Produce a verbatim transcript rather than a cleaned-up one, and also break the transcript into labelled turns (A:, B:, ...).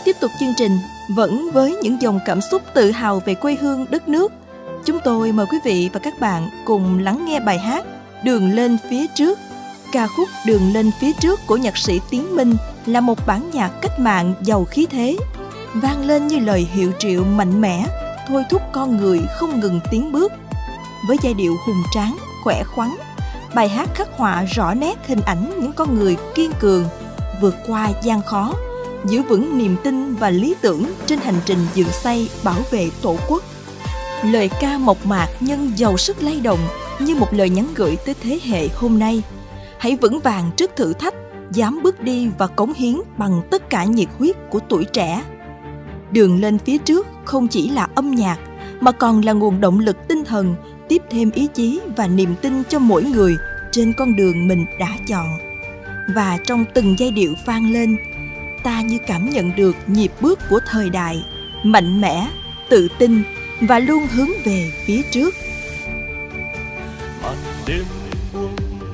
A: Tiếp tục chương trình, vẫn với những dòng cảm xúc tự hào về quê hương đất nước, chúng tôi mời quý vị và các bạn cùng lắng nghe bài hát Đường lên phía trước. Ca khúc Đường lên phía trước của nhạc sĩ Tiến Minh là một bản nhạc cách mạng giàu khí thế, vang lên như lời hiệu triệu mạnh mẽ, thôi thúc con người không ngừng tiến bước. Với giai điệu hùng tráng, khỏe khoắn, bài hát khắc họa rõ nét hình ảnh những con người kiên cường, vượt qua gian khó, giữ vững niềm tin và lý tưởng trên hành trình dựng xây bảo vệ Tổ quốc. Lời ca mộc mạc nhưng giàu sức lay động như một lời nhắn gửi tới thế hệ hôm nay. Hãy vững vàng trước thử thách, dám bước đi và cống hiến bằng tất cả nhiệt huyết của tuổi trẻ. Đường lên phía trước không chỉ là âm nhạc, mà còn là nguồn động lực tinh thần, tiếp thêm ý chí và niềm tin cho mỗi người trên con đường mình đã chọn. Và trong từng giai điệu vang lên, ta như cảm nhận được nhịp bước của thời đại, mạnh mẽ, tự tin và luôn hướng về phía trước.
B: Màn đêm buông